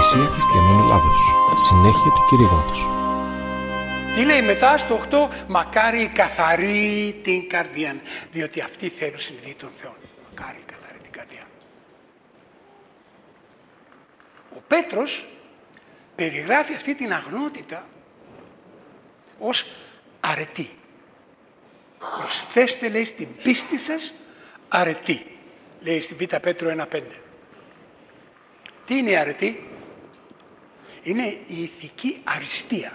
Εκκλησία Χριστιανών Ελλάδος. Συνέχεια του κηρύγματος. Τι λέει μετά στο 8? Μακάρι καθαρή την καρδία, διότι αυτοί θέλουν συνειδητή των Θεών. Μακάρι καθαρή την καρδία. Ο Πέτρος περιγράφει αυτή την αγνότητα ως αρετή. Προσθέστε, λέει, στην πίστη σας αρετή, λέει στη Β' Πέτρο 1:5. Τι είναι η αρετή? Είναι η ηθική αριστεία.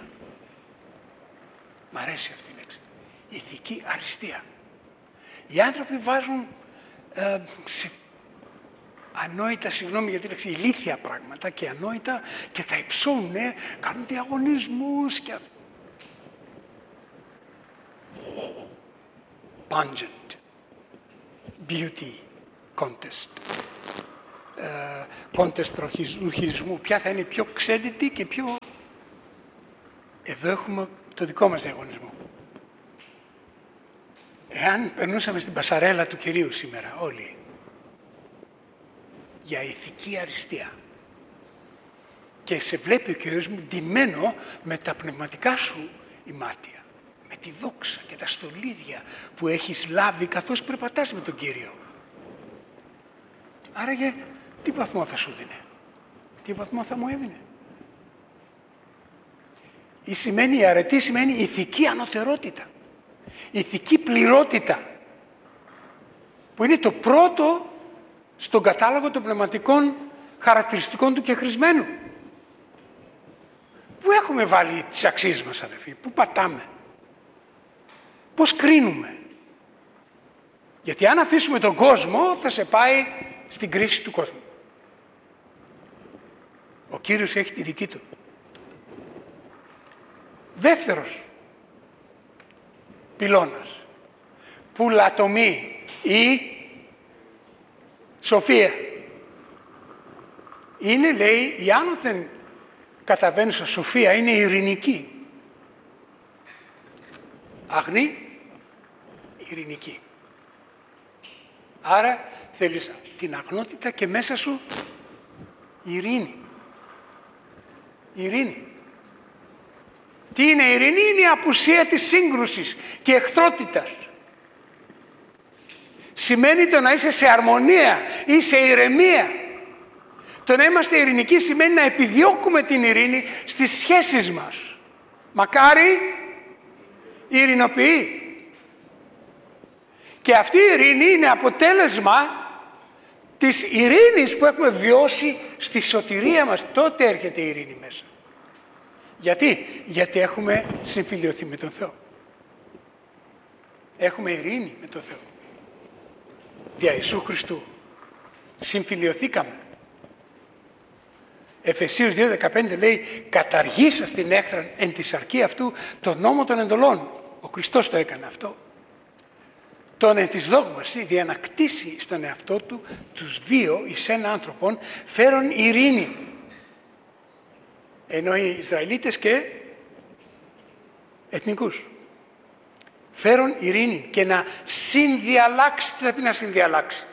Μ' αρέσει αυτή η λέξη. Ηθική αριστεία. Οι άνθρωποι βάζουν σε ανόητα, συγγνώμη για τη λέξη, ηλίθια πράγματα και ανόητα και τα υψώνουν, κάνουν διαγωνισμούς και pungent beauty contest. Contest ρουχισμού. Ποια θα είναι πιο ξέντητη και πιο... Εδώ έχουμε το δικό μας διαγωνισμό. Εάν περνούσαμε στην πασαρέλα του Κυρίου σήμερα όλοι για ηθική αριστεία και σε βλέπει ο Κύριος μου ντυμένο με τα πνευματικά σου ημάτια, με τη δόξα και τα στολίδια που έχεις λάβει καθώς περπατάς με τον Κύριο. Άραγε τι βαθμό θα σου δίνε, τι βαθμό θα μου έδινε? Η αρετή σημαίνει ηθική ανωτερότητα, ηθική πληρότητα, που είναι το πρώτο στον κατάλογο των πνευματικών χαρακτηριστικών του κεχρισμένου. Πού έχουμε βάλει τις αξίες μας, αδελφοί, πού πατάμε, πώς κρίνουμε? Γιατί αν αφήσουμε τον κόσμο θα σε πάει στην κρίση του κόσμου. Ο Κύριος έχει τη δική του. Δεύτερος πυλώνας, που λατομεί η σοφία, είναι, λέει, η άνωθεν καταβαίνουσα σοφία είναι ειρηνική. Αγνή, ειρηνική. Άρα θέλεις την αγνότητα και μέσα σου ειρήνη. Ειρήνη. Τι είναι η ειρήνη? Είναι η απουσία της σύγκρουσης και εχθρότητας. Σημαίνει το να είσαι σε αρμονία ή σε ηρεμία. Το να είμαστε ειρηνικοί σημαίνει να επιδιώκουμε την ειρήνη στις σχέσεις μας. Μακάρι ειρηνοποιεί. Και αυτή η ειρήνη είναι αποτέλεσμα της ειρήνης που έχουμε βιώσει στη σωτηρία μας. Τότε έρχεται η ειρήνη μέσα. Γιατί έχουμε συμφιλιωθεί με τον Θεό. Έχουμε ειρήνη με τον Θεό. Δια Ιησού Χριστού συμφιλιωθήκαμε. Εφεσίους 2:15 λέει, καταργήσα στην έχθραν εν τη σαρκή αυτού τον νόμο των εντολών. Ο Χριστός το έκανε αυτό. Τον εν της δόγμαση διανακτήσει στον εαυτό του τους δύο εις ένα άνθρωπον φέρον ειρήνη. Ενώ οι Ισραηλίτες και εθνικούς. Φέρον ειρήνη και να συνδιαλλάξει. Τι θα πει να συνδιαλλάξει?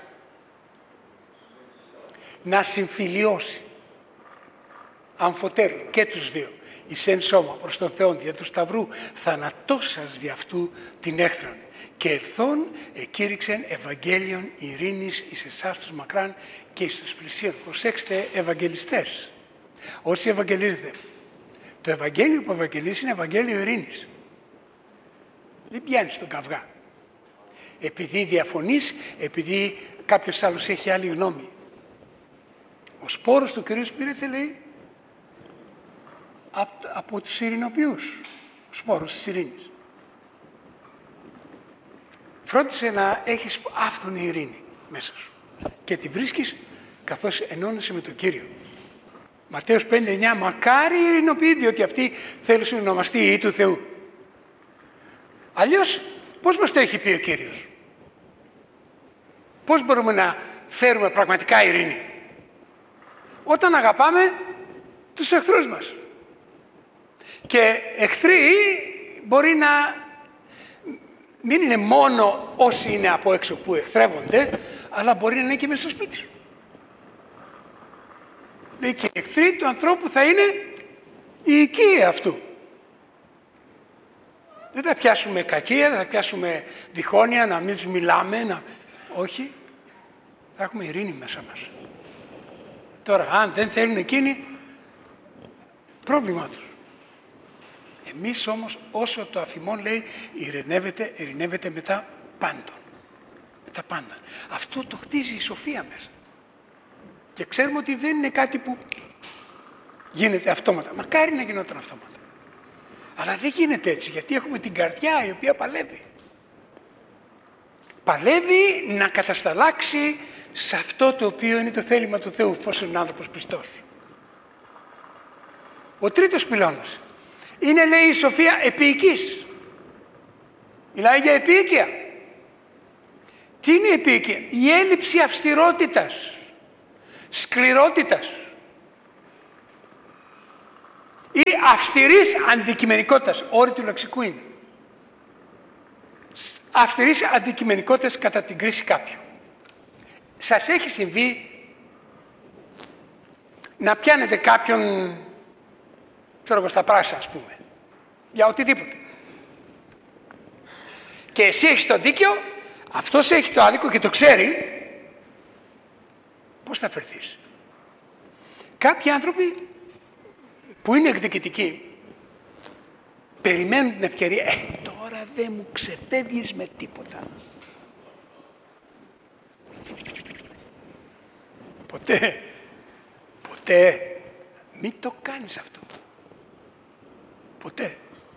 Να συμφιλιώσει. Αμφωτέρου και τους δύο. Εις εν σώμα προς τον Θεόν δια του Σταυρού θανατώσας δι' αυτού την έχθρον. Και ελθόν εκήρυξεν Ευαγγέλιον ειρήνης εις εσάς τους μακράν και εις τους πλησίων. Προσέξτε, Ευαγγελιστές. Όσοι ευαγγελίζετε, το Ευαγγέλιο που ευαγγελίζει είναι Ευαγγέλιο ειρήνης. Δεν πιάνεις τον καυγά. Επειδή διαφωνείς, επειδή κάποιος άλλος έχει άλλη γνώμη. Ο σπόρος του Κυρίου πήρεται, λέει, από τους ειρηνοποιούς. Ο σπόρος της ειρήνης. Φρόντισε να έχεις άφθονη ειρήνη μέσα σου. Και τη βρίσκεις καθώς ενώνεσαι με τον Κύριο. Ματθαίος 5:9, μακάρι οι ειρηνοποιοί, διότι αυτοί θέλουν να ονομαστεί οι Υιοί του Θεού. Αλλιώς, πώς μας το έχει πει ο Κύριος? Πώς μπορούμε να φέρουμε πραγματικά ειρήνη? Όταν αγαπάμε τους εχθρούς μας. Και εχθροί μπορεί να μην είναι μόνο όσοι είναι από έξω που εχθρεύονται, αλλά μπορεί να είναι και μέσα στο σπίτι σου. Λέει και οι εχθροί του ανθρώπου θα είναι η οικία αυτού. Δεν θα πιάσουμε κακία, δεν θα πιάσουμε διχόνοια, να μην τους μιλάμε, όχι. Θα έχουμε ειρήνη μέσα μας. Τώρα, αν δεν θέλουν εκείνοι, πρόβλημά τους. Εμείς όμως, όσο το αφημών λέει, ειρηνεύεται μετά πάντων. Τα πάντα. Αυτό το χτίζει η σοφία μέσα. Και ξέρουμε ότι δεν είναι κάτι που γίνεται αυτόματα. Μακάρι να γινόταν αυτόματα. Αλλά δεν γίνεται έτσι, γιατί έχουμε την καρδιά η οποία παλεύει. Παλεύει να κατασταλάξει σε αυτό το οποίο είναι το θέλημα του Θεού, εφόσον είναι άνθρωπος πιστός. Ο τρίτος πυλώνας είναι, λέει, η σοφία επίοικης. Μιλάει για επίοικια. Τι είναι η επίοικια? Η έλλειψη αυστηρότητας, σκληρότητας ή αυστηρής αντικειμενικότητας. Όροι του λεξικού είναι. Αυστηρής αντικειμενικότητας κατά την κρίση κάποιου. Σας έχει συμβεί να πιάνετε κάποιον, ξέρω εγώ, στα πράσινα, ας πούμε, για οτιδήποτε. Και εσύ έχεις το δίκαιο, αυτός έχει το άδικο και το ξέρει, πώς θα φερθείς? Κάποιοι άνθρωποι που είναι εκδικητικοί περιμένουν την ευκαιρία. Τώρα δεν μου ξεφεύγεις με τίποτα. Ποτέ μην το κάνεις αυτό. Ποτέ.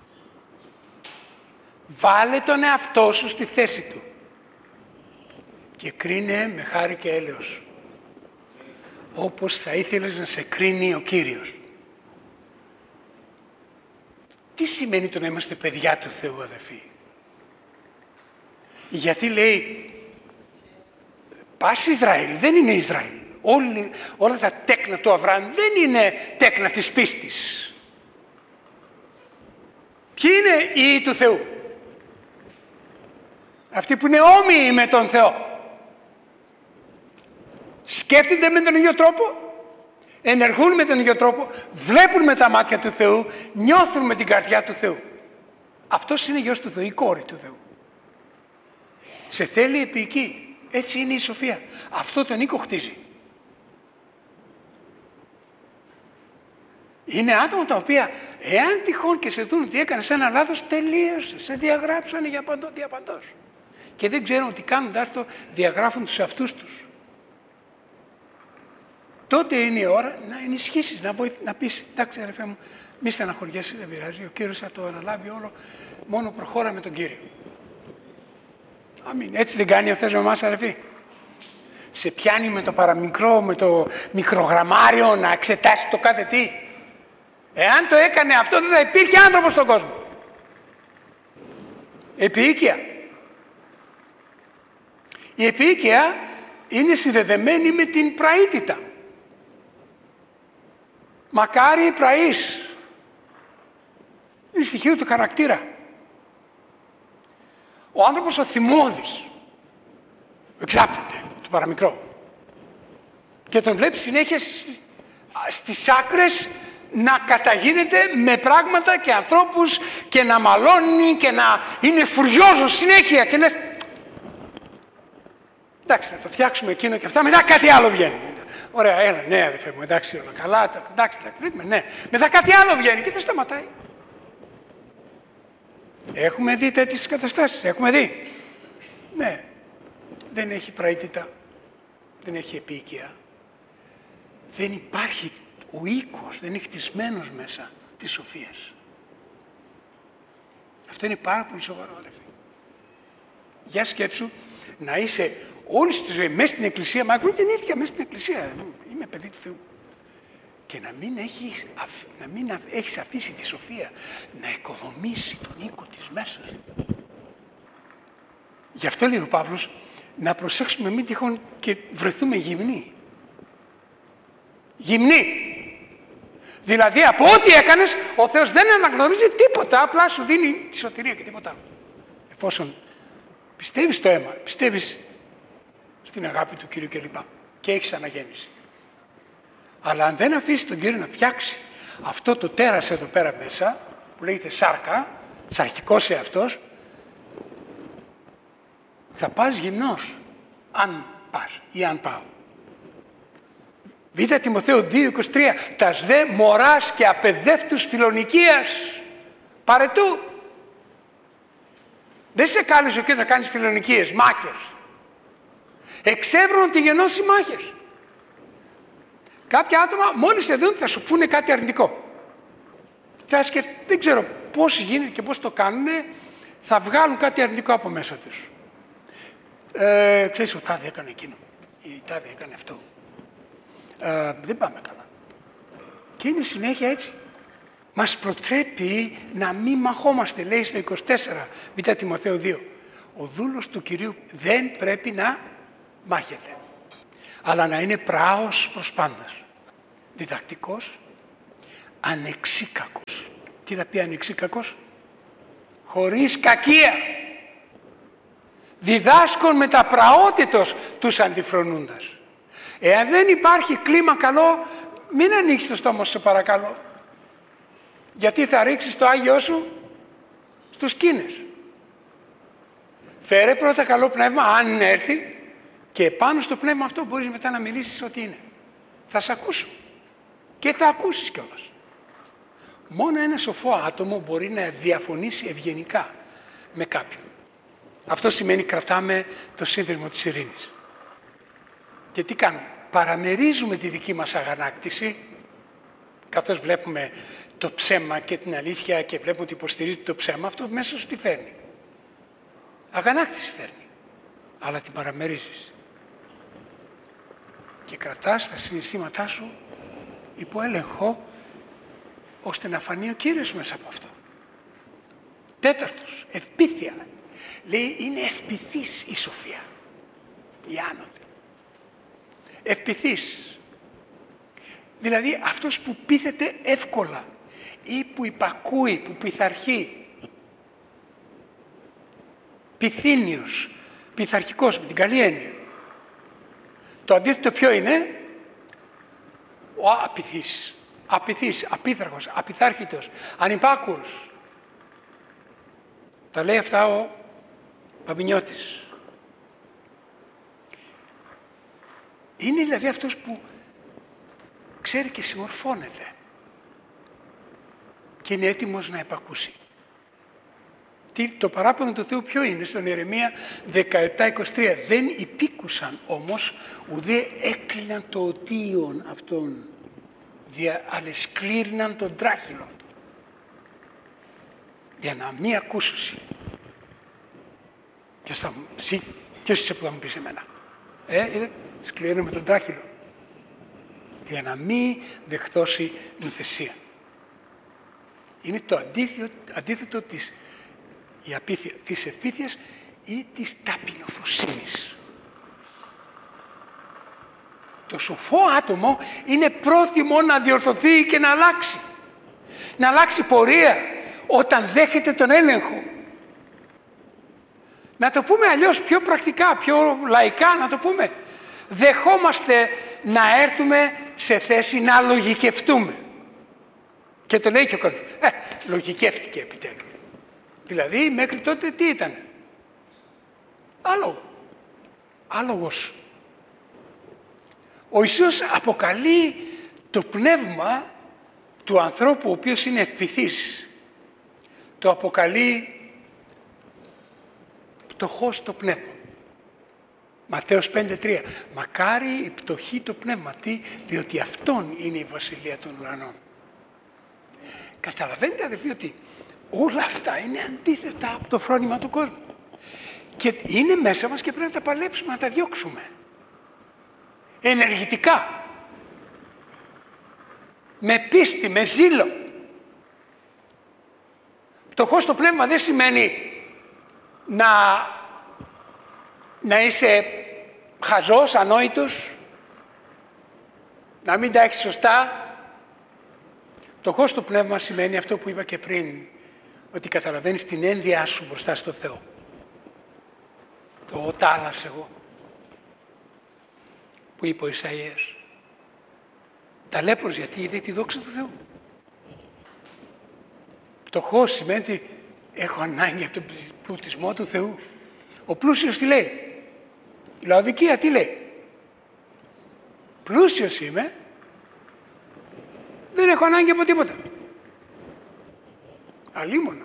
Βάλε τον εαυτό σου στη θέση του και κρίνε με χάρη και έλεος, όπως θα ήθελες να σε κρίνει ο Κύριος. Τι σημαίνει το να είμαστε παιδιά του Θεού, αδερφοί? Γιατί λέει, πας Ισραήλ, δεν είναι Ισραήλ. Όλα τα τέκνα του Αβραάμ δεν είναι τέκνα της πίστης. Ποιοι είναι οι του Θεού? Αυτοί που είναι όμοιοι με τον Θεό. Σκέφτονται με τον ίδιο τρόπο, ενεργούν με τον ίδιο τρόπο, βλέπουν με τα μάτια του Θεού, νιώθουν με την καρδιά του Θεού. Αυτός είναι γιος του Θεού, η κόρη του Θεού. Σε θέλει επίοικη. Έτσι είναι η σοφία. Αυτό τον οίκο χτίζει. Είναι άτομα τα οποία, εάν τυχόν και σε δουν ότι έκανες ένα λάθος, τελείωσε. Σε διαγράψανε για διαπαντός. Και δεν ξέρουν ότι κάνοντας το, διαγράφουν τους εαυτούς τους. Τότε είναι η ώρα να ενισχύσεις, να πεις, εντάξει αδερφέ μου, μη στεναχωριέσαι, δεν πειράζει, ο Κύριος θα το αναλάβει όλο, μόνο προχώρα με τον Κύριο. Αμήν. Έτσι δεν κάνει ο Θεός με εμάς, αδερφοί? Σε πιάνει με το παραμικρό, με το μικρογραμμάριο να εξετάσει το κάθε τι. Εάν το έκανε αυτό, δεν θα υπήρχε άνθρωπος στον κόσμο. Επίοικια. Η επίοικια είναι συνδεδεμένη με την πραήτητα. Μακάρι πραείς. Είναι στοιχείο του χαρακτήρα. Ο άνθρωπος ο θυμώδης εξάπτεται το παραμικρό και τον βλέπει συνέχεια στις άκρες να καταγίνεται με πράγματα και ανθρώπους και να μαλώνει και να είναι φουριόζος συνέχεια και λες, εντάξει, να το φτιάξουμε εκείνο και αυτά, μετά κάτι άλλο βγαίνει. Ωραία, έλα, ναι αδερφέ μου, εντάξει όλα καλά, εντάξει, ναι. Μετά κάτι άλλο βγαίνει και δεν σταματάει. Έχουμε δει τέτοιες καταστάσεις, έχουμε δει. Ναι, δεν έχει πραήτητα, δεν έχει επίοικια. Δεν υπάρχει ο οίκος, δεν είναι χτισμένος μέσα της σοφίας. Αυτό είναι πάρα πολύ σοβαρό, αδερφοί. Για σκέψου να είσαι όλη τη ζωή μέσα στην εκκλησία, μα εγώ γεννήθηκα μέσα στην εκκλησία, είμαι παιδί του Θεού. Και να μην έχεις αφήσει τη σοφία να οικοδομήσει τον οίκο της μέσα. Γι' αυτό λέει ο Παύλος, να προσέξουμε μην τυχόν και βρεθούμε γυμνοί. Γυμνοί. Δηλαδή από ό,τι έκανες, ο Θεός δεν αναγνωρίζει τίποτα, απλά σου δίνει τη σωτηρία και τίποτα άλλο. Εφόσον πιστεύεις το αίμα, πιστεύεις στην αγάπη του Κύριου κλπ. Και έχεις αναγέννηση. Αλλά αν δεν αφήσει τον Κύριο να φτιάξει αυτό το τέρας εδώ πέρα μέσα, που λέγεται σάρκα, σαρκικός εαυτός, θα πας γυμνός, αν πας ή αν πάω. Β' Τιμοθέου 2:23, τας δε μωράς και απαιδεύτους φιλονικίας παρετού. Δεν σε κάλεσε ο Κύριος να κάνεις φιλονικίες, μάχες. Εξεύρουν τη γενώση μάχες. Κάποια άτομα μόλις σε δουν θα σου πούνε κάτι αρνητικό. Δεν ξέρω πώς γίνεται και πώς το κάνουν, θα βγάλουν κάτι αρνητικό από μέσα τους. Ξέρεις, ο τάδε έκανε εκείνο, η τάδε έκανε αυτό. Δεν πάμε καλά. Και είναι συνέχεια έτσι. Μας προτρέπει να μην μαχόμαστε, λέει στο 24, Β' Τιμοθέου 2. Ο δούλος του Κυρίου δεν πρέπει να μάχεται, αλλά να είναι πράος προς πάντας, διδακτικός, ανεξίκακος. Τι θα πει ανεξίκακος? Χωρίς κακία. Διδάσκων με τα πραότητος τους αντιφρονούντας. Εάν δεν υπάρχει κλίμα καλό, μην ανοίξεις το στόμα σου, σε παρακαλώ. Γιατί θα ρίξεις το Άγιό σου στους κίνες. Φέρε πρώτα καλό πνεύμα, αν έρθει, και πάνω στο πνεύμα αυτό μπορείς μετά να μιλήσεις ό,τι είναι. Θα σε ακούσω. Και θα ακούσεις κιόλας. Μόνο ένα σοφό άτομο μπορεί να διαφωνήσει ευγενικά με κάποιον. Αυτό σημαίνει κρατάμε το σύνδεσμο της ειρήνης. Και τι κάνουμε? Παραμερίζουμε τη δική μας αγανάκτηση, καθώς βλέπουμε το ψέμα και την αλήθεια και βλέπουμε ότι υποστηρίζει το ψέμα, αυτό μέσα σου τι φέρνει? Αγανάκτηση φέρνει. Αλλά την παραμερίζεις. Και κρατάς τα συναισθήματά σου υπό έλεγχο, ώστε να φανεί ο Κύριος μέσα από αυτό. Τέταρτος, ευπίθεια. Λέει, είναι ευπηθής η σοφία, η άνοδη. Ευπηθής. Δηλαδή αυτός που πείθεται εύκολα ή που υπακούει, που πειθαρχεί. Πειθύνιος, πειθαρχικός με την καλή έννοια. Το αντίθετο ποιο είναι? Ο απειθής. Απειθής, απίθαρχος, απειθάρχητος, ανυπάκουος. Τα λέει αυτά ο Παπινιώτης. Είναι δηλαδή αυτός που ξέρει και συμμορφώνεται και είναι έτοιμος να επακούσει. Το παράπονο του Θεού ποιο είναι? Στον Ιερεμία 17:23. Δεν υπήκουσαν όμως, ουδέ έκλειναν το οτίον αυτόν, αλλά σκλήριναν τον τράχυλο αυτόν. Για να μην ακούσουσι. Ποιος είσαι που θα μου πεις εμένα? Σκληρίνουμε τον τράχυλο. Για να μην δεχθώσει νουθεσία. Είναι το αντίθετο της ευπήθειας ή της ταπεινοφροσύνης. Το σοφό άτομο είναι πρόθυμο να διορθωθεί και να αλλάξει. Να αλλάξει πορεία όταν δέχεται τον έλεγχο. Να το πούμε αλλιώς πιο πρακτικά, πιο λαϊκά να το πούμε. Δεχόμαστε να έρθουμε σε θέση να λογικευτούμε. Και το λέει και ο κόσμος. Λογικεύτηκε επιτέλους. Δηλαδή μέχρι τότε τι ήτανε? Άλογος. Ο Ιησούς αποκαλεί το πνεύμα του ανθρώπου ο οποίος είναι ευπηθής. Το αποκαλεί πτωχός το πνεύμα. Ματθαίος 5:3. Μακάρι η πτωχή το πνεύματι, διότι αυτόν είναι η βασιλεία των ουρανών. Καταλαβαίνετε αδελφοί ότι όλα αυτά είναι αντίθετα από το φρόνημα του κόσμου. Και είναι μέσα μας και πρέπει να τα παλέψουμε, να τα διώξουμε. Ενεργητικά. Με πίστη, με ζήλο. Πτωχός στο πνεύμα δεν σημαίνει να είσαι χαζός, ανόητος, να μην τα έχεις σωστά. Πτωχός στο πνεύμα σημαίνει αυτό που είπα και πριν, ότι καταλαβαίνεις την ένδυά σου μπροστά στο Θεό. Το «τάλας εγώ» που είπε ο Ισαΐας. Ταλέπορος γιατί είδε τη δόξα του Θεού. Φτωχός σημαίνει ότι έχω ανάγκη από τον πλουτισμό του Θεού. Ο πλούσιος τι λέει? Η Λαοδικία τι λέει? Πλούσιος είμαι, δεν έχω ανάγκη από τίποτα. Αλίμονο.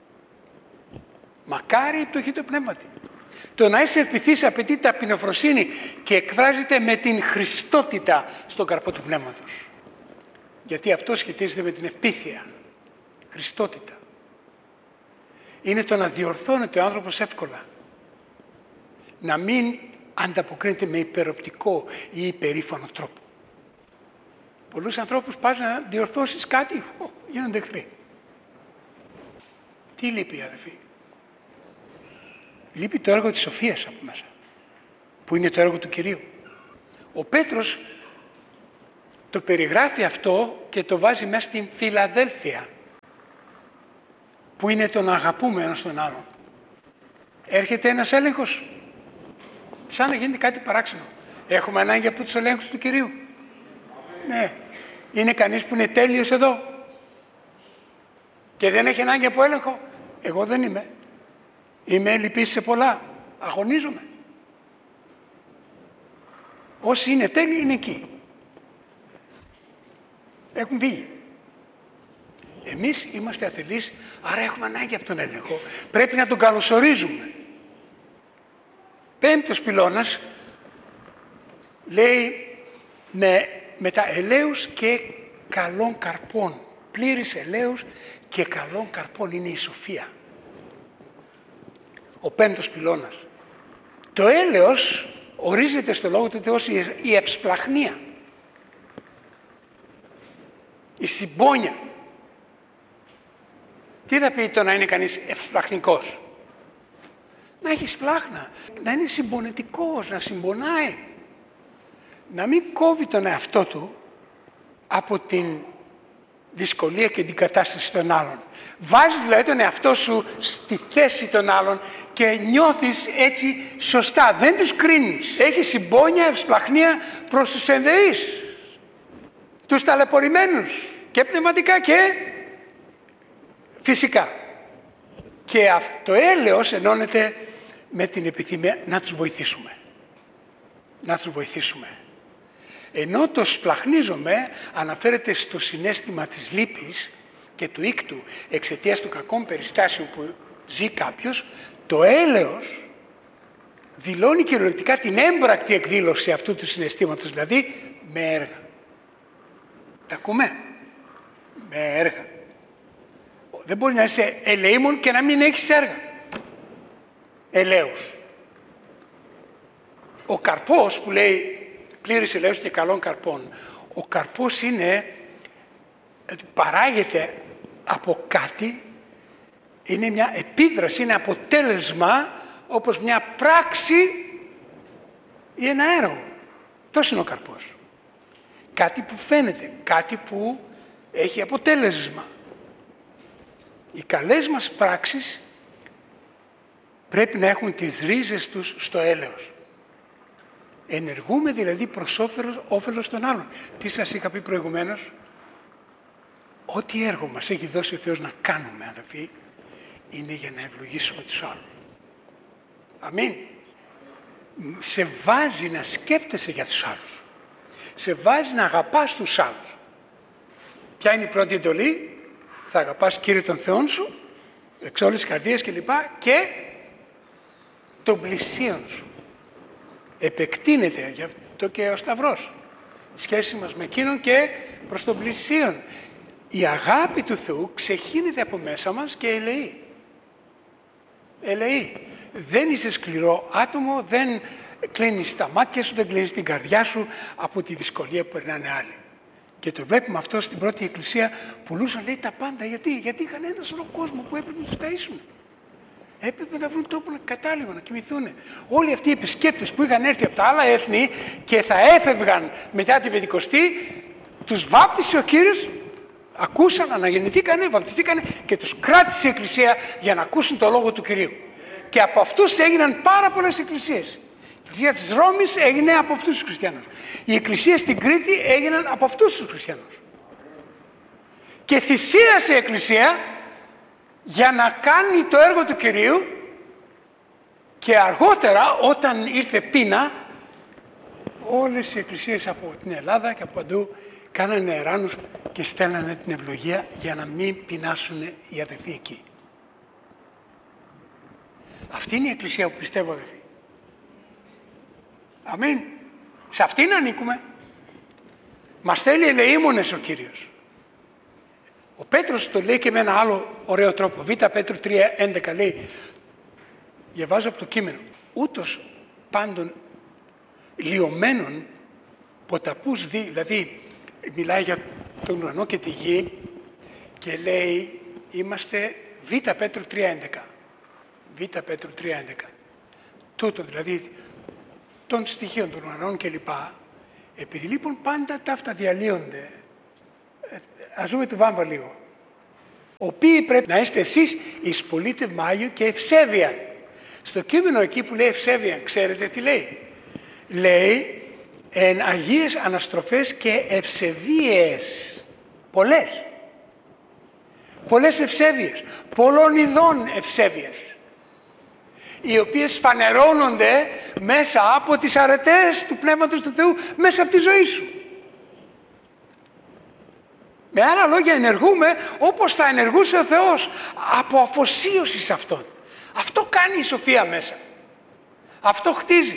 Μακάρι η πτωχή του πνεύματι. Το να είσαι ευπηθής απαιτεί ταπεινοφροσύνη και εκφράζεται με την χριστότητα στον καρπό του πνεύματος. Γιατί αυτό σχετίζεται με την ευπίθεια. Χριστότητα. Είναι το να διορθώνεται ο άνθρωπος εύκολα. Να μην ανταποκρίνεται με υπεροπτικό ή υπερήφανο τρόπο. Πολλούς ανθρώπους πας να διορθώσεις κάτι, γίνονται εχθροί. Τι λείπει, αδελφοί? Λείπει το έργο της σοφίας από μέσα, που είναι το έργο του Κυρίου. Ο Πέτρος το περιγράφει αυτό και το βάζει μέσα στην Φιλαδέλφεια, που είναι το να αγαπούμε ένας τον άλλον. Έρχεται ένας έλεγχος, σαν να γίνεται κάτι παράξενο. Έχουμε ανάγκη από τους ελέγχους του Κυρίου. Ναι. Είναι κανείς που είναι τέλειος εδώ και δεν έχει ανάγκη από έλεγχο? Εγώ δεν είμαι. Είμαι λυπής σε πολλά. Αγωνίζομαι. Όσοι είναι τέλειοι είναι εκεί. Έχουν φύγει. Εμείς είμαστε ατελείς, άρα έχουμε ανάγκη από τον έλεγχο. Πρέπει να τον καλωσορίζουμε. Πέμπτος πυλώνας λέει με τα ελαίους και καλών καρπών. Πλήρης ελαίους και καλών καρπών είναι η σοφία. Ο πέμπτος πυλώνας. Το έλεος ορίζεται στο Λόγο του Θεού η ευσπλαχνία, η συμπόνια. Τι θα πει το να είναι κανείς ευσπλαχνικός? Να έχει σπλάχνα, να είναι συμπονετικός, να συμπονάει. Να μην κόβει τον εαυτό του από την δυσκολία και την κατάσταση των άλλων. Βάζεις δηλαδή τον εαυτό σου στη θέση των άλλων και νιώθεις έτσι σωστά. Δεν τους κρίνεις. Έχεις συμπόνια, ευσπλαχνία προς τους ενδεείς, τους ταλαιπωρημένους και πνευματικά και φυσικά. Και αυτό έλεος ενώνεται με την επιθυμία να τους βοηθήσουμε. Να τους βοηθήσουμε. Ενώ το σπλαχνίζομαι αναφέρεται στο συναίσθημα της λύπης και του ήκτου εξαιτίας των κακών περιστάσεων που ζει κάποιος, το έλεος δηλώνει κυριολεκτικά την έμπρακτη εκδήλωση αυτού του συναισθήματος, δηλαδή με έργα. Τα ακούμε? Με έργα. Δεν μπορεί να είσαι ελεήμων και να μην έχεις έργα. Ελαίους. Ο καρπός που λέει πλήρης ελαίους και καλών καρπών. Ο καρπός είναι, παράγεται από κάτι, είναι μια επίδραση, είναι αποτέλεσμα όπως μια πράξη ή ένα έργο. Τόσο είναι ο καρπός. Κάτι που φαίνεται, κάτι που έχει αποτέλεσμα. Οι καλές μας πράξεις πρέπει να έχουν τις ρίζες τους στο έλεος. Ενεργούμε δηλαδή προς όφελος των άλλων. Τι σας είχα πει προηγουμένως? Ό,τι έργο μας έχει δώσει ο Θεός να κάνουμε, αδελφοί, είναι για να ευλογήσουμε τους άλλους. Αμήν. Σε βάζει να σκέφτεσαι για τους άλλους. Σε βάζει να αγαπάς τους άλλους. Ποια είναι η πρώτη εντολή? Θα αγαπάς Κύριο τον Θεόν σου, εξ όλης της καρδίας κλπ. Και τον πλησίον σου. Επεκτείνεται γι' αυτό και ο Σταυρός. Σχέση μας με εκείνον και προς τον πλησίον. Η αγάπη του Θεού ξεχύνεται από μέσα μας και ελεεί. Ελεεί. Δεν είσαι σκληρό άτομο, δεν κλείνεις τα μάτια σου, δεν κλείνεις την καρδιά σου από τη δυσκολία που περνάνε άλλοι. Και το βλέπουμε αυτό στην πρώτη εκκλησία, πουλούσαν λέει τα πάντα. Γιατί είχαν ένα σωρό κόσμο που έπρεπε να τους ταΐσουν. Έπρεπε να βρουν τόπο κατάλληλο, να κοιμηθούν. Όλοι αυτοί οι επισκέπτες που είχαν έρθει από τα άλλα έθνη και θα έφευγαν μετά την Πεντηκοστή, τους βάπτισε ο Κύριος, ακούσαν, αναγεννηθήκανε, βαπτιστήκανε και τους κράτησε η Εκκλησία για να ακούσουν το Λόγο του Κυρίου. Και από αυτούς έγιναν πάρα πολλές εκκλησίες. Η Εκκλησία της Ρώμης έγινε από αυτούς τους χριστιανούς. Οι εκκλησίες στην Κρήτη έγιναν από αυτούς τους χριστιανούς. Και θυσίασε η Εκκλησία για να κάνει το έργο του Κυρίου, και αργότερα όταν ήρθε πείνα, όλες οι εκκλησίες από την Ελλάδα και από παντού κάνανε εράνους και στέλνανε την ευλογία για να μην πεινάσουν οι αδελφοί εκεί. Αυτή είναι η εκκλησία που πιστεύω, αδελφοί. Αμήν. Σε αυτήν ανήκουμε. Μας θέλει ελεήμονες ο Κύριος. Ο Πέτρος το λέει και με ένα άλλο ωραίο τρόπο. Β' Πέτρου 3:11 λέει, διαβάζω από το κείμενο, ούτως πάντων λιωμένων ποταπούς δι, δηλαδή μιλάει για τον ουρανό και τη γη και λέει είμαστε Β' Πέτρου 3:11. Β' Πέτρου 3:11. Τούτο δηλαδή των στοιχείων των ουρανών κλπ. Επειδή λοιπόν πάντα τα αυτά διαλύονται, ας δούμε το Βάμβα λίγο. Οποίοι πρέπει να είστε εσείς εις πολίτευμα Άγιο και ευσέβιαν. Στο κείμενο εκεί που λέει ευσέβιαν, ξέρετε τι λέει. Λέει εν αγίες αναστροφές και ευσεβίες. Πολλές. Πολλές ευσέβειες. Πολλών ειδών ευσέβειες. Οι οποίες φανερώνονται μέσα από τις αρετές του Πνεύματος του Θεού, μέσα από τη ζωή σου. Με άλλα λόγια ενεργούμε όπως θα ενεργούσε ο Θεός, από αφοσίωση σε Αυτόν. Αυτό κάνει η σοφία μέσα. Αυτό χτίζει.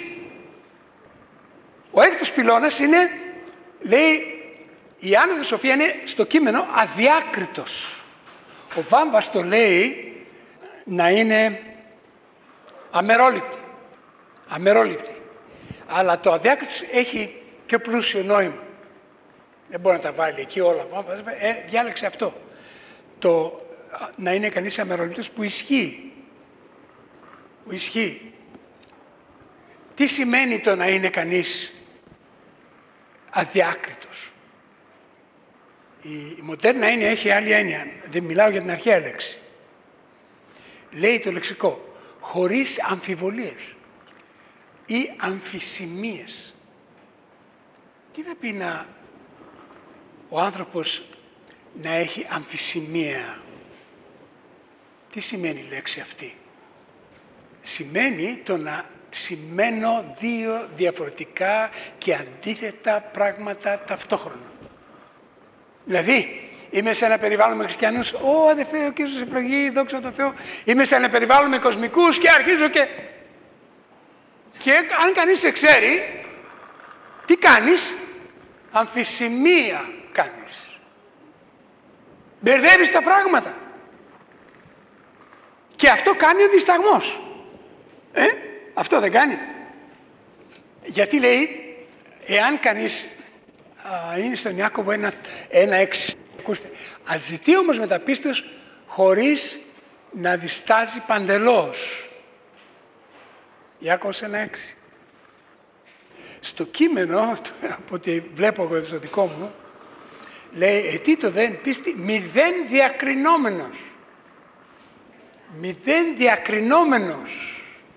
Ο έκτος πυλώνας είναι, λέει, η άνωθος σοφία είναι στο κείμενο αδιάκριτος. Ο Βάμβας το λέει να είναι αμερόληπτη. Αμερόληπτη. Αλλά το αδιάκριτος έχει πιο πλούσιο νόημα. Δεν μπορεί να τα βάλει εκεί όλα. Διάλεξε αυτό. Το να είναι κανείς αμεροληπτός που ισχύει. Που ισχύει. Τι σημαίνει το να είναι κανείς αδιάκριτος. Η μοντέρνα έννοια έχει άλλη έννοια. Δεν μιλάω για την αρχαία λέξη. Λέει το λεξικό. Χωρίς αμφιβολίες ή αμφισημίες. Τι θα πει ο άνθρωπος να έχει αμφισημία? Τι σημαίνει η λέξη αυτή? Σημαίνει το να σημαίνω δύο διαφορετικά και αντίθετα πράγματα ταυτόχρονα. Δηλαδή, είμαι σε ένα περιβάλλον με χριστιανούς, αδελφέ, ο Κύριος ευλογεί, δόξα τω Θεώ. Είμαι σε ένα περιβάλλον με κοσμικούς και αρχίζω και αν κανείς σε ξέρει, τι κάνεις? Αμφισημία κάνεις. Μπερδεύεις τα πράγματα. Και αυτό κάνει ο δισταγμός. Αυτό δεν κάνει? Γιατί λέει, εάν κανείς είναι στον Ιάκωβο 1:6. Ακούστε, ας ζητεί όμως μεταπίστεως χωρίς να διστάζει παντελώς. Ιάκωβος 1:6. Στο κείμενο, από ό,τι βλέπω εγώ στο δικό μου, λέει ετήτω δεν πίστη μηδέν διακρινόμενος. Μηδέν διακρινόμενος.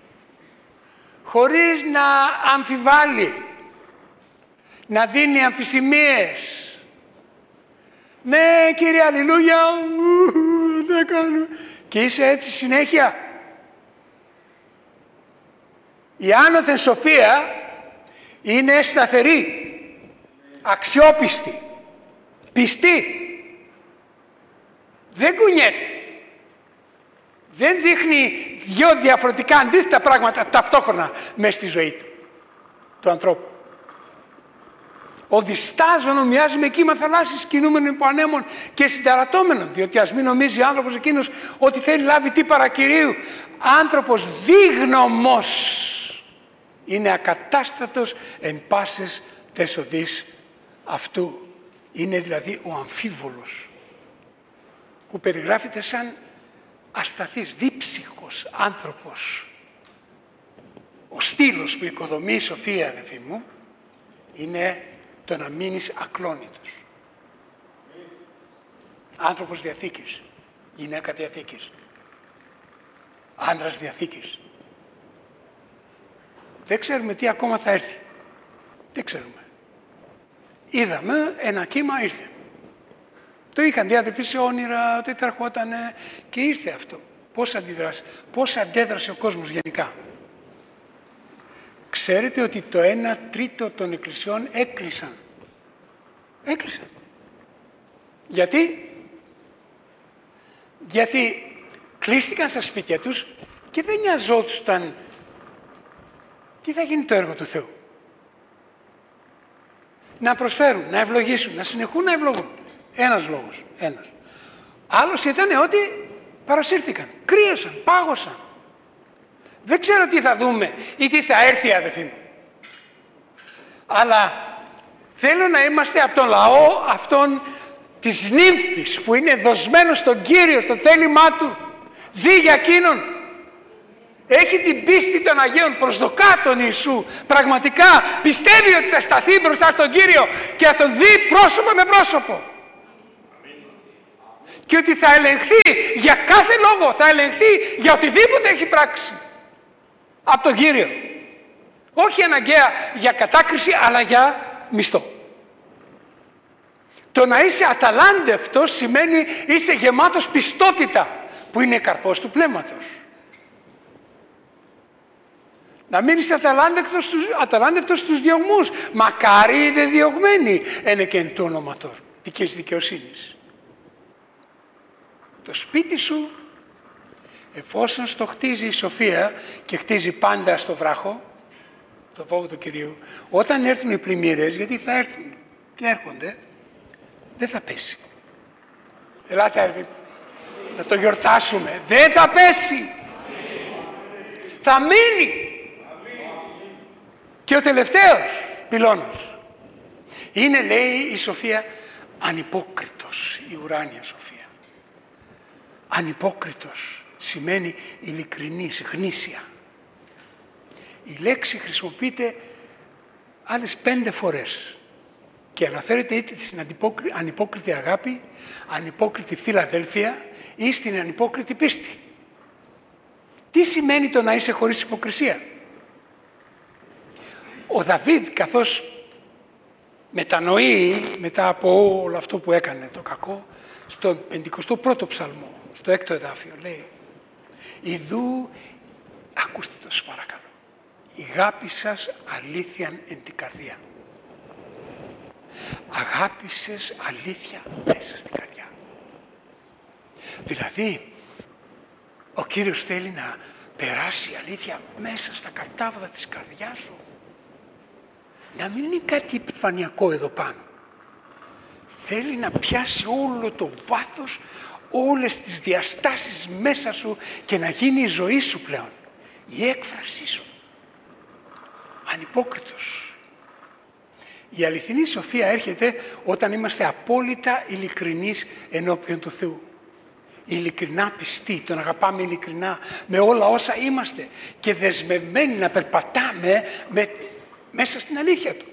Χωρίς να αμφιβάλλει, να δίνει αμφισημίες. Ναι, Κύριε, αλληλούια, δεν κάνουμε. Και είσαι έτσι συνέχεια. Η άνωθεν σοφία είναι σταθερή, αξιόπιστη, πιστή. Δεν κουνιέται. Δεν δείχνει δύο διαφορετικά αντίθετα πράγματα ταυτόχρονα μέσα στη ζωή του ανθρώπου. Ο διστάζων μοιάζει με κύμα θαλάσσης κινούμενων υπό ανέμων και συνταρατώμενων, διότι ας μην νομίζει ο άνθρωπος εκείνος ότι θέλει λάβει τι παρακυρίου. Άνθρωπος δίγνωμος είναι ακατάστατος εν πάσες τες οδείς αυτού. Είναι δηλαδή ο αμφίβολος που περιγράφεται σαν ασταθής, δίψυχος άνθρωπος. Ο στήλος που οικοδομεί η σοφία, αδελφοί μου, είναι το να μείνεις ακλόνητος. Άνθρωπος διαθήκης, γυναίκα διαθήκης, άντρας διαθήκης. Δεν ξέρουμε τι ακόμα θα έρθει. Δεν ξέρουμε. Είδαμε ένα κύμα, ήρθε. Το είχαν διαδελφοί σε όνειρα, ότι θα ερχότανε και ήρθε αυτό. Πώς αντέδρασε ο κόσμος γενικά. Ξέρετε ότι το 1/3 των εκκλησιών έκλεισαν. Έκλεισαν. Γιατί κλείστηκαν στα σπίτια τους και δεν νοιαζόντουσαν τι θα γίνει το έργο του Θεού. Να προσφέρουν, να ευλογήσουν, να συνεχούν να ευλογούν. Ένας λόγος. Άλλος ήταν ότι παρασύρθηκαν, κρύωσαν, πάγωσαν. Δεν ξέρω τι θα δούμε ή τι θα έρθει, αδελφοί μου. Αλλά θέλω να είμαστε από τον λαό αυτόν της νύμφης που είναι δοσμένο στον Κύριο, στο θέλημά Του. Ζει για Εκείνον. Έχει την πίστη των Αγίων, προσδοκά τον Ιησού. Πραγματικά πιστεύει ότι θα σταθεί μπροστά στον Κύριο και θα τον δει πρόσωπο με πρόσωπο. Και ότι θα ελεγχθεί για κάθε λόγο, θα ελεγχθεί για οτιδήποτε έχει πράξει από τον Κύριο. Όχι αναγκαία για κατάκριση, αλλά για μισθό. Το να είσαι αταλάντευτος σημαίνει είσαι γεμάτος πιστότητα, που είναι καρπός του πνεύματος. Να μην είσαι αταλάντευτος στους διωγμούς. Μακάρι οι δε διωγμένοι είναι και εν του όνοματος δικής δικαιοσύνης. Το σπίτι σου, εφόσον στο χτίζει η σοφία και χτίζει πάντα στο βράχο, το φόβο του Κυρίου, όταν έρθουν οι πλημμύρες, γιατί θα έρθουν και έρχονται, δεν θα πέσει. Ελάτε να το γιορτάσουμε. Δεν θα πέσει. Θα μείνει. Και ο τελευταίος πυλώνας είναι, λέει η σοφία, ανυπόκριτος, η ουράνια σοφία. Ανυπόκριτος σημαίνει ειλικρινής, γνήσια. Η λέξη χρησιμοποιείται άλλες 5 φορές και αναφέρεται είτε στην ανυπόκριτη αγάπη, ανυπόκριτη φιλαδέλφεια ή στην ανυπόκριτη πίστη. Τι σημαίνει το να είσαι χωρίς υποκρισία? Ο Δαβίδ, καθώς μετανοεί μετά από όλο αυτό που έκανε το κακό, στον 51ο ψαλμό, στο 6ο εδάφιο, λέει, «Ιδού, ακούστε το σας παρακαλώ, η αγάπη σας αλήθειαν εν την καρδιά». Αγάπησες αλήθεια μέσα στην καρδιά. Δηλαδή, ο Κύριος θέλει να περάσει αλήθεια μέσα στα κατάβατα της καρδιάς σου. Να μην είναι κάτι επιφανειακό εδώ πάνω. Θέλει να πιάσει όλο το βάθος, όλες τις διαστάσεις μέσα σου και να γίνει η ζωή σου πλέον. Η έκφρασή σου. Ανυπόκριτος. Η αληθινή σοφία έρχεται όταν είμαστε απόλυτα ειλικρινείς ενώπιον του Θεού. Ειλικρινά πιστοί, τον αγαπάμε ειλικρινά με όλα όσα είμαστε και δεσμευμένοι να περπατάμε μέσα στην αλήθεια Του.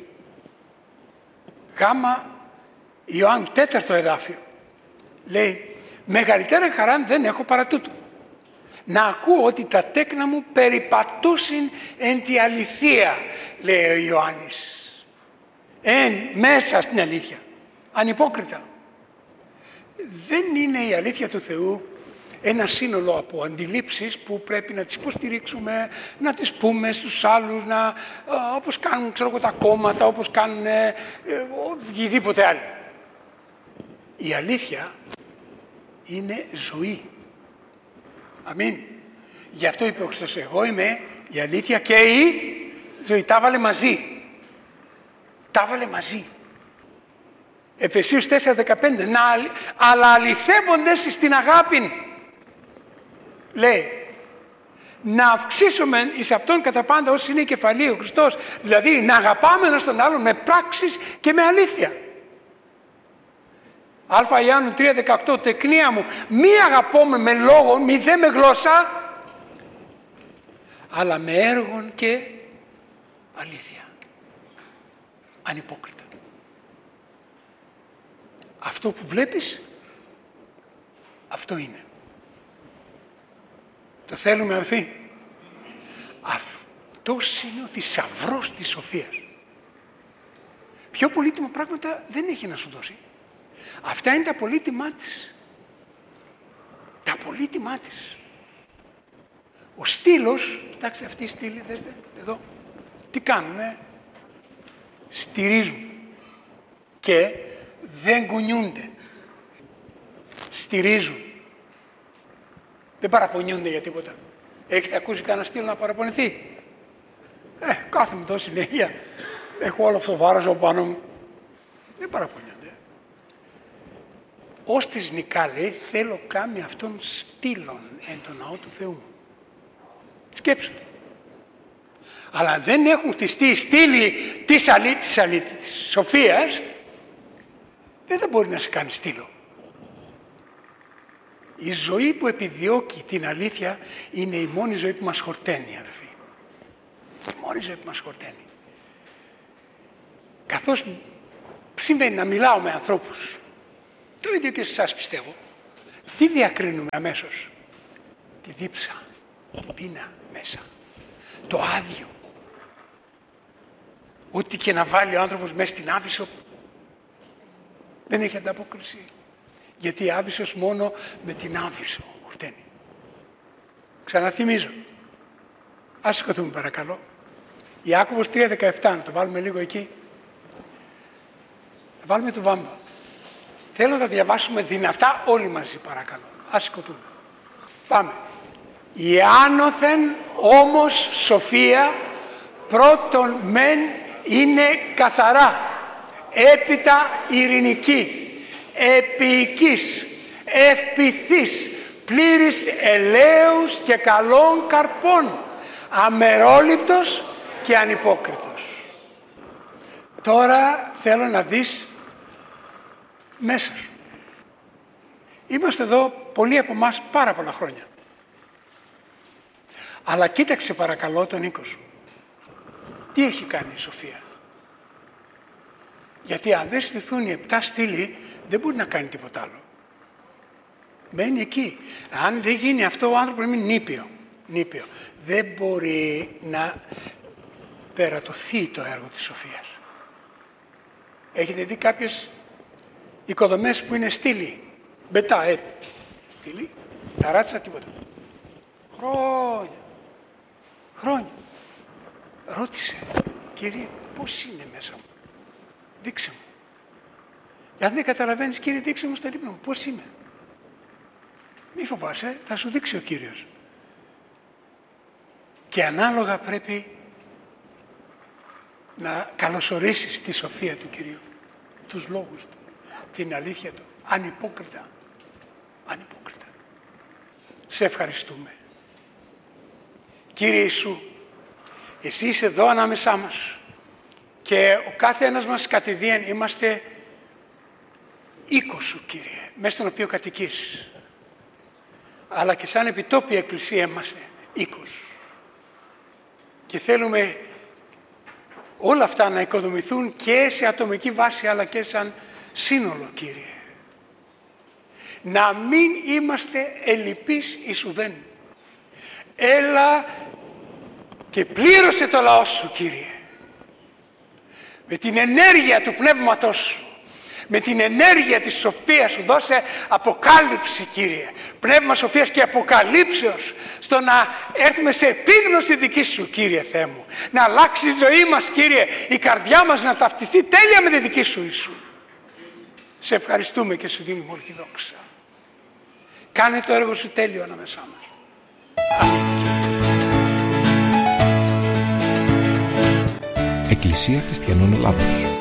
Γάμα Ιωάννου 4ο εδάφιο λέει, μεγαλύτερα χαρά δεν έχω παρά τούτο, να ακούω ότι τα τέκνα μου περιπατούσιν εν τη αληθεία, λέει ο Ιωάννης. Μέσα στην αλήθεια, ανυπόκριτα. Δεν είναι η αλήθεια του Θεού ένα σύνολο από αντιλήψεις που πρέπει να τις υποστηρίξουμε, να τις πούμε στους άλλους, όπως κάνουν τα κόμματα, όπως κάνουν οτιδήποτε άλλο. Η αλήθεια είναι ζωή. Αμήν. Γι' αυτό είπε ο Χριστός, εγώ είμαι η αλήθεια και η ζωή. Τα βάλε μαζί. Τα βάλε μαζί. Εφεσίους 4:15, αλλά αληθεύοντες στην αγάπη, λέει, να αυξήσουμε εις Αυτόν κατά πάντα όσοι είναι η κεφαλή ο Χριστός, δηλαδή να αγαπάμε ένας τον άλλον με πράξεις και με αλήθεια. Α Ιωάννου 3:18, τεκνία μου, μη αγαπώμε με λόγο, μη δε με γλώσσα, αλλά με έργων και αλήθεια. Ανυπόκριτα. Αυτό που βλέπεις, αυτό είναι. Το θέλουμε, αδελφοί. αυτός είναι ο θησαυρός της σοφίας. Πιο πολύτιμα πράγματα δεν έχει να σου δώσει. Αυτά είναι τα πολύτιμά της. Τα πολύτιμά της. Ο στήλος, κοιτάξτε αυτή η στήλη, δείτε, εδώ, τι κάνουνε, στηρίζουν και δεν κουνιούνται. Στηρίζουν. Δεν παραπονιούνται για τίποτα. Έχετε ακούσει κανένα στήλο να παραπονηθεί? Κάθομαι εδώ συνέχεια. Έχω όλο αυτό το βάρος από πάνω μου. Δεν παραπονιούνται. Ως της νικά λέει, θέλω κάμει αυτόν στήλων εν το ναό του Θεού μου. Σκέψου. Αλλά δεν έχουν χτιστεί η στήλη της σοφίας, δεν θα μπορεί να σε κάνει στήλο. Η ζωή που επιδιώκει την αλήθεια είναι η μόνη ζωή που μας χορταίνει, αδερφοί. Η μόνη ζωή που μας χορταίνει. Καθώς συμβαίνει να μιλάω με ανθρώπους, το ίδιο και σε εσάς πιστεύω, τι διακρίνουμε αμέσως? Τη δίψα, την πείνα μέσα, το άδειο. Ό,τι και να βάλει ο άνθρωπος μέσα στην Άβυσσο δεν έχει ανταπόκριση. Γιατί η Άβυσσος μόνο με την Άβυσσο χορταίνει. Ξαναθυμίζω. Ας σηκωθούμε παρακαλώ. Ιάκωβος 3:17, να το βάλουμε λίγο εκεί. Θα βάλουμε το βάμπα. Θέλω να τα διαβάσουμε δυνατά όλοι μαζί παρακαλώ. Ας σηκωθούμε. Πάμε. Η άνωθεν όμως σοφία πρώτον μεν είναι καθαρά, έπειτα ειρηνική, επίοικης, ευπηθής, πλήρης ελέους και καλών καρπών, αμερόληπτος και ανυπόκριτος. Τώρα θέλω να δεις μέσα σου. Είμαστε εδώ πολλοί από εμάς πάρα πολλά χρόνια. Αλλά κοίταξε παρακαλώ τον οίκο σου. Τι έχει κάνει η σοφία? Γιατί αν δεν στηθούν οι 7 στήλοι, δεν μπορεί να κάνει τίποτα άλλο. Μένει εκεί. Αν δεν γίνει αυτό, ο άνθρωπος είναι νήπιο. Δεν μπορεί να περατωθεί το έργο της σοφίας. Έχετε δει κάποιες οικοδομές που είναι στήλοι? Μπετά, στήλοι, ταράτσα, τίποτα. Χρόνια. Ρώτησε, κύριε, πώς είναι μέσα μου? Δείξε μου. Αν δεν καταλαβαίνεις, κύριε, δείξε μου στα λίπνα μου. Πώς είμαι? Μη φοβάσαι, θα σου δείξει ο Κύριος. Και ανάλογα πρέπει να καλωσορίσεις τη σοφία του Κυρίου, τους λόγους του, την αλήθεια του, ανυπόκριτα. Σε ευχαριστούμε. Κύριε Ιησού, εσύ είσαι εδώ ανάμεσά μας και ο κάθε ένας μας κατηδίαν είμαστε οίκος σου, Κύριε, μέσα στον οποίο κατοικείς. Αλλά και σαν επιτόπια εκκλησία είμαστε οίκος. Και θέλουμε όλα αυτά να οικοδομηθούν και σε ατομική βάση αλλά και σαν σύνολο, Κύριε. Να μην είμαστε ελλειπείς εις ουδέν. Έλα και πλήρωσε το λαό σου, Κύριε. Με την ενέργεια του πνεύματος σου, με την ενέργεια της σοφίας σου, δώσε αποκάλυψη, Κύριε. Πνεύμα σοφίας και αποκαλύψεως, στο να έρθουμε σε επίγνωση δική σου, Κύριε Θεέ μου. Να αλλάξει η ζωή μας, Κύριε, η καρδιά μας να ταυτιστεί τέλεια με τη δική σου, Ιησού. Σε ευχαριστούμε και σου δίνουμε όλη τη δόξα. Κάνε το έργο σου τέλειο ανάμεσά μας. Αμήν. Εκκλησία Χριστιανών Ελλάδος.